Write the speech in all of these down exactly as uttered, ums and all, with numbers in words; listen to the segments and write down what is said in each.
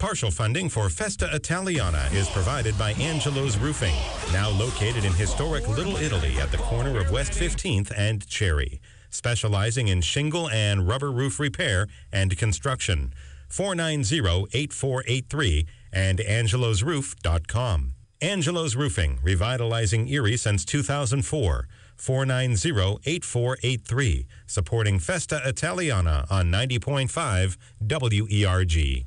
Partial funding for Festa Italiana is provided by Angelo's Roofing, now located in historic Little Italy at the corner of West fifteenth and Cherry, specializing in shingle and rubber roof repair and construction. four nine zero, eight four eight three and angelos roof dot com. Angelo's Roofing, revitalizing Erie since two thousand four. four nine zero, eight four eight three, supporting Festa Italiana on ninety point five W E R G.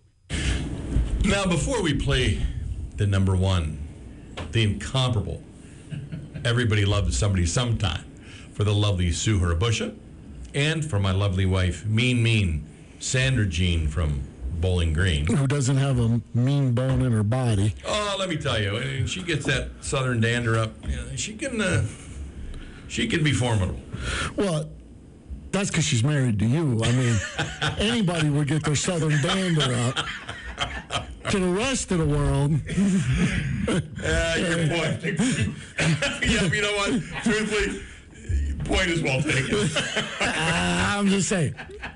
Now, before we play the number one, the incomparable, everybody loves somebody sometime, for the lovely Sue Hurabusha, and for my lovely wife, Mean Mean, Sandra Jean from Bowling Green. Who doesn't have a mean bone in her body. Oh, let me tell you, when she gets that southern dander up, you know, she can, uh, she can be formidable. Well, that's because she's married to you. I mean, anybody would get their southern dander up. To the rest of the world. Yeah, good point. Yeah, you know what? Truthfully, point is well taken. I'm just saying.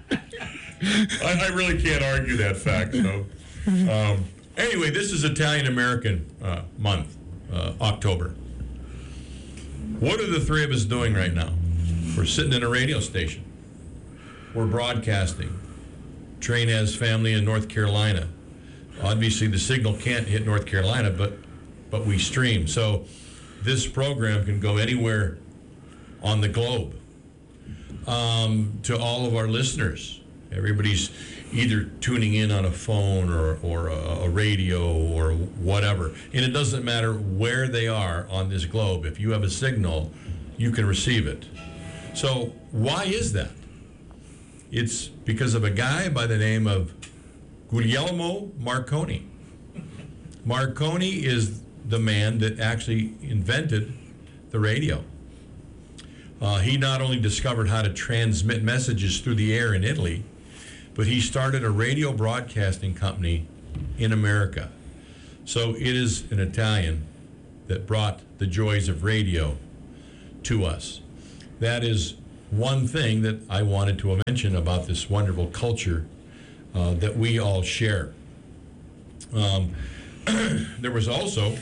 I, I really can't argue that fact. So, um, anyway, this is Italian American uh, month, uh, October. What are the three of us doing right now? We're sitting in a radio station. We're broadcasting. Train has family in North Carolina. Obviously, the signal can't hit North Carolina, but but we stream. So this program can go anywhere on the globe. Um, to all of our listeners, everybody's either tuning in on a phone or, or a, a radio or whatever. And it doesn't matter where they are on this globe. If you have a signal, you can receive it. So why is that? It's because of a guy by the name of Guglielmo Marconi. Marconi is the man that actually invented the radio. Uh, he not only discovered how to transmit messages through the air in Italy, but he started a radio broadcasting company in America. So it is an Italian that brought the joys of radio to us. That is one thing that I wanted to mention about this wonderful culture Uh, that we all share. Um, there was also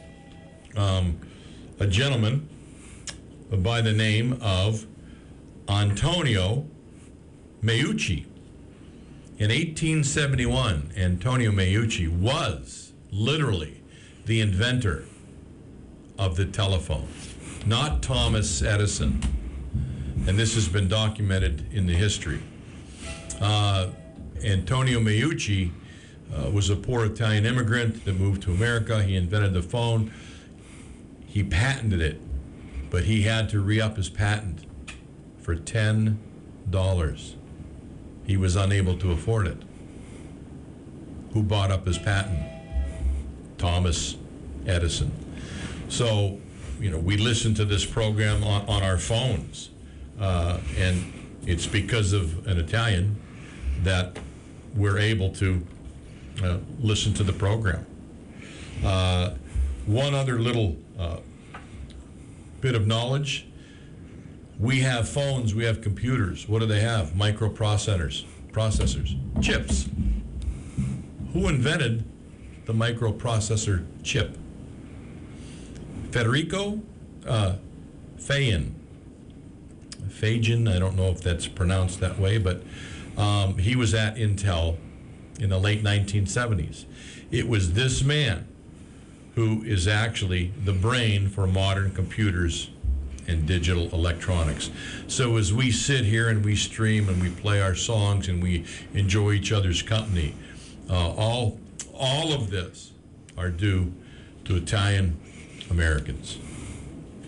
um, a gentleman by the name of Antonio Meucci. In eighteen seventy-one, Antonio Meucci was literally the inventor of the telephone, not Thomas Edison. And this has been documented in the history. Uh, Antonio Meucci uh, was a poor Italian immigrant that moved to America. He invented the phone. He patented it, but he had to re-up his patent for ten dollars. He was unable to afford it. Who bought up his patent? Thomas Edison. So, you know, we listen to this program on, on our phones, uh, and it's because of an Italian that we're able to uh, listen to the program. Uh, one other little uh, bit of knowledge. We have phones, we have computers. What do they have? Microprocessors, processors, chips. Who invented the microprocessor chip? Federico uh, Fayin. Fagin, I don't know if that's pronounced that way, but Um, he was at Intel in the late nineteen seventies. It was this man who is actually the brain for modern computers and digital electronics. So as we sit here and we stream and we play our songs and we enjoy each other's company, uh, all all of this are due to Italian Americans.